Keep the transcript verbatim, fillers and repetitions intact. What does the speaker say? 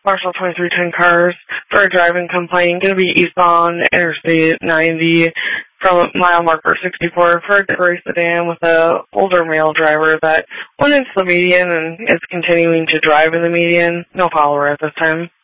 Marshall twenty-three ten cars for a driving complaint. Going to be eastbound Interstate ninety from mile marker sixty-four for a gray sedan with a older male driver that went into the median and is continuing to drive in the median. No follower at this time.